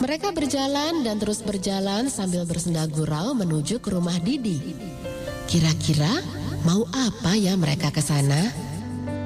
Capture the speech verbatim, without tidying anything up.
Mereka berjalan dan terus berjalan sambil bersenda gurau menuju ke rumah Didi. Kira-kira mau apa ya mereka ke sana?